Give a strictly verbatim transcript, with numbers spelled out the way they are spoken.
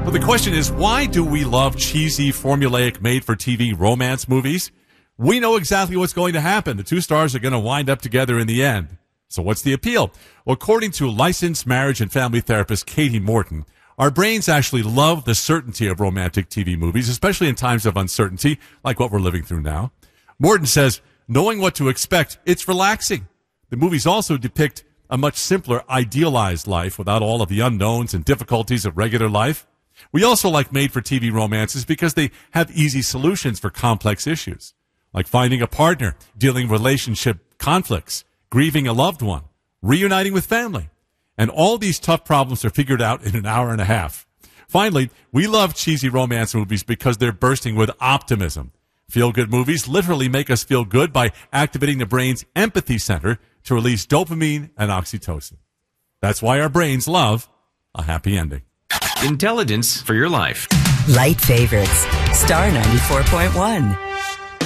Well, the question is, why do we love cheesy, formulaic, made-for-T V romance movies? We know exactly what's going to happen. The two stars are going to wind up together in the end. So what's the appeal? Well, according to licensed marriage and family therapist Katie Morton, our brains actually love the certainty of romantic T V movies, especially in times of uncertainty, like what we're living through now. Morton says, knowing what to expect, it's relaxing. The movies also depict a much simpler, idealized life without all of the unknowns and difficulties of regular life. We also like made-for-T V romances because they have easy solutions for complex issues, like finding a partner, dealing with relationship conflicts, grieving a loved one, reuniting with family. And all these tough problems are figured out in an hour and a half. Finally, we love cheesy romance movies because they're bursting with optimism. Feel-good movies literally make us feel good by activating the brain's empathy center to release dopamine and oxytocin. That's why our brains love a happy ending. Intelligence for your life. Light favorites. Star ninety-four point one.